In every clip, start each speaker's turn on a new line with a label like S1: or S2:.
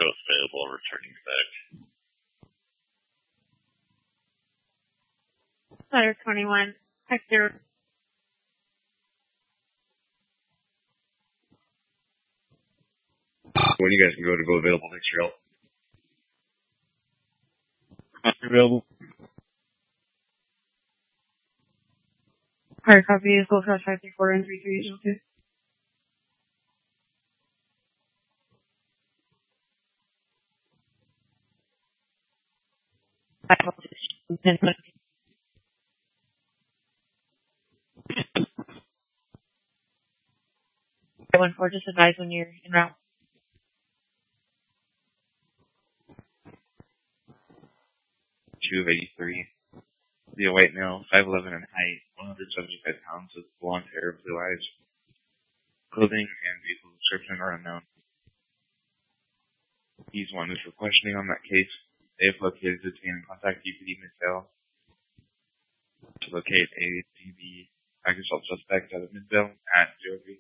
S1: shows available returning back.
S2: Letter 21, Hector.
S3: When you guys can go available, thanks for your help.
S4: Available.
S2: Hard copy is Gold Cross 534 and 3382. I 1-4, just advise when you're en route.
S5: Two of 83. The white male, 5'11" in height, 175 pounds, with blonde hair, blue eyes. Clothing and vehicle description are unknown. He's wanted for questioning on that case. They have located the team and contact UPD Midvale to locate a DV assault suspect out of Midvale at 03.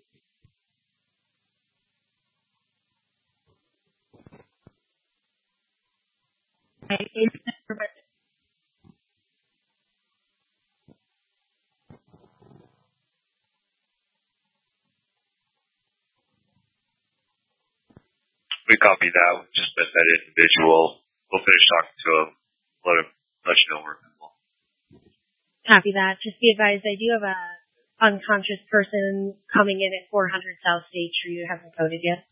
S1: We copy that. We just met that individual. We'll finish talking to him. Let you know we're available.
S2: Copy that. Just be advised, I do have a unconscious person coming in at 400 South State Street who hasn't coded yet.